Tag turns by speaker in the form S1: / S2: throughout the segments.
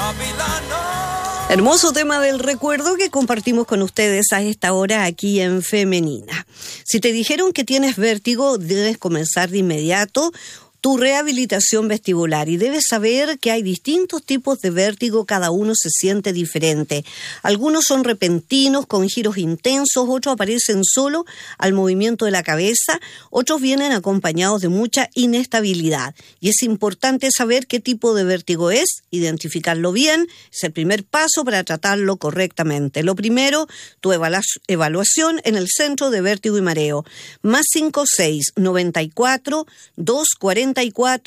S1: Hermoso tema del recuerdo que compartimos con ustedes a esta hora aquí en Femenina. Si te dijeron que tienes vértigo, debes comenzar de inmediato tu rehabilitación vestibular y debes saber que hay distintos tipos de vértigo, cada uno se siente diferente. Algunos son repentinos, con giros intensos, otros aparecen solo al movimiento de la cabeza, otros vienen acompañados de mucha inestabilidad. Y es importante saber qué tipo de vértigo es, identificarlo bien, es el primer paso para tratarlo correctamente. Lo primero, tu evaluación en el Centro de Vértigo y Mareo. +56 94 244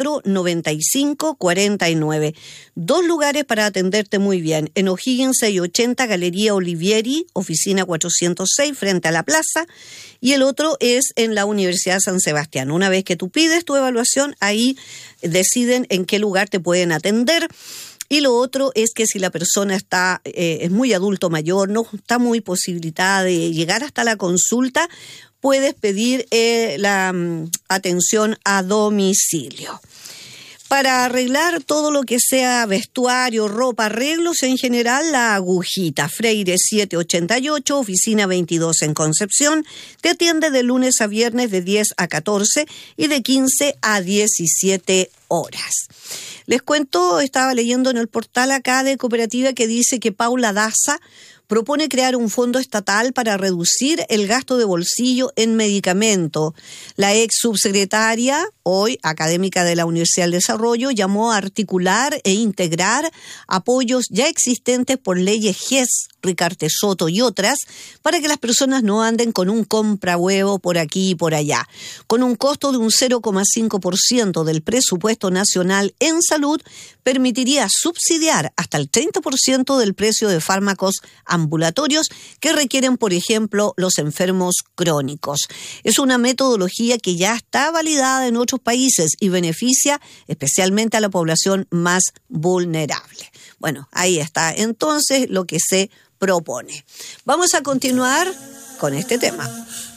S1: 95 49. 2 lugares para atenderte muy bien. En O'Higgins 680, Galería Olivieri, oficina 406, frente a la plaza. Y el otro es en la Universidad San Sebastián. Una vez que tú pides tu evaluación, ahí deciden en qué lugar te pueden atender. Y lo otro es que si la persona es muy adulto mayor, no está muy posibilitada de llegar hasta la consulta, puedes pedir la atención a domicilio. Para arreglar todo lo que sea vestuario, ropa, arreglos en general, la Agujita, Freire 788, oficina 22 en Concepción, te atiende de lunes a viernes de 10 a 14 y de 15 a 17 horas. Les cuento, estaba leyendo en el portal acá de Cooperativa que dice que Paula Daza propone crear un fondo estatal para reducir el gasto de bolsillo en medicamento. La ex subsecretaria, hoy académica de la Universidad del Desarrollo, llamó a articular e integrar apoyos ya existentes por leyes GES, Ricarte Soto y otras, para que las personas no anden con un comprahuevo por aquí y por allá. Con un costo de un 0,5% del presupuesto nacional en salud, permitiría subsidiar hasta el 30% del precio de fármacos ambulatorios que requieren, por ejemplo, los enfermos crónicos. Es una metodología que ya está validada en otros países y beneficia especialmente a la población más vulnerable. Bueno, ahí está entonces lo que se propone. Vamos a continuar con este tema.